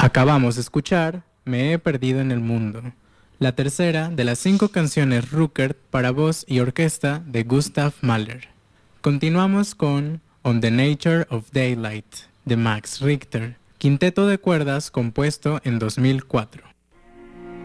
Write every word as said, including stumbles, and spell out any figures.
Acabamos de escuchar Me he perdido en el mundo, la tercera de las cinco canciones Ruckert para voz y orquesta de Gustav Mahler. Continuamos con On the Nature of Daylight de Max Richter, quinteto de cuerdas compuesto en dos mil cuatro.